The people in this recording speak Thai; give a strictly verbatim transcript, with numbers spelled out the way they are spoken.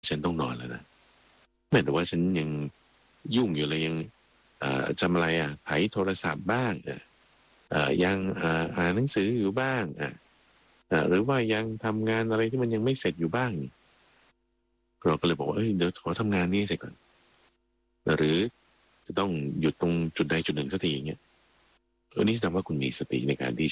ฉันต้องนอนแล้วนะแม้แต่ว่าฉันยังยุ่งอยู่เลยยังจำอะไรอ่ะไถโทรศัพท์บ้างอ่ะยังอ่านหนังสืออยู่บ้างอ่ะหรือว่ายังทำงานอะไรที่มันยังไม่เสร็จอยู่บ้างเราก็เลยบอกว่าเอ้ยเดี๋ยวขอทำงานนี้เสร็จก่อนหรือจะต้องหยุดตรงจุดใดจุดหนึ่งสักทีอย่างเงี้ยเออนี่แสดงว่าคุณมีสติในการที่